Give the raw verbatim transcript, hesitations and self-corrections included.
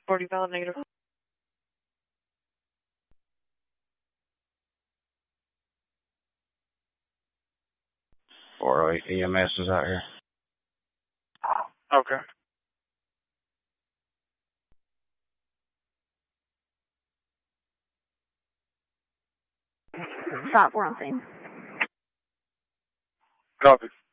forty valid negative. four oh eight E M S is out here. Okay. Stop, we're on scene. Copy.